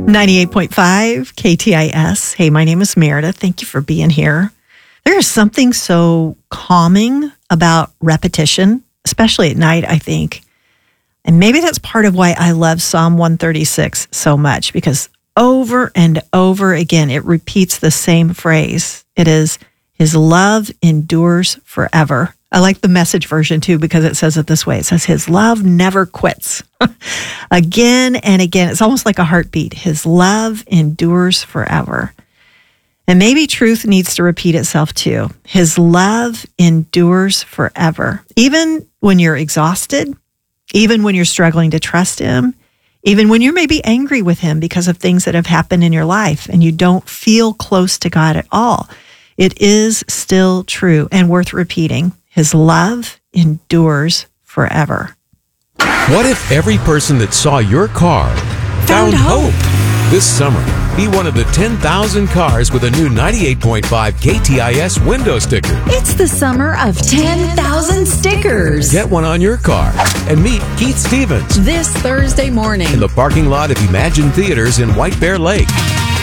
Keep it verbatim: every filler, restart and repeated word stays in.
ninety-eight point five K T I S. Hey, my name is Meredith. Thank you for being here. There is something so calming about repetition, especially at night, I think. And maybe that's part of why I love Psalm one thirty-six so much, because over and over again, it repeats the same phrase. It is, His love endures forever. I like the Message version too, because it says it this way. It says, His love never quits. Again and again. It's almost like a heartbeat. His love endures forever. And maybe truth needs to repeat itself too. His love endures forever. Even when you're exhausted, even when you're struggling to trust Him, even when you're maybe angry with Him because of things that have happened in your life and you don't feel close to God at all, it is still true and worth repeating. His love endures forever. What if every person that saw your car found, Found hope. hope? This summer, be one of the ten thousand cars with a new ninety-eight point five K T I S window sticker. It's the summer of ten thousand stickers. Get one on your car and meet Keith Stevens This Thursday morning. in the parking lot of Imagine Theaters in White Bear Lake.